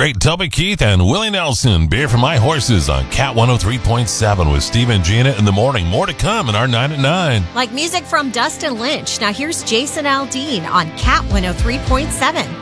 great Toby Keith and Willie Nelson. Beer for My Horses on Cat 103.7 with Steve and Gina in the morning. More to come in our 9 at 9. Like music from Dustin Lynch. Now here's Jason Aldean on Cat 103.7.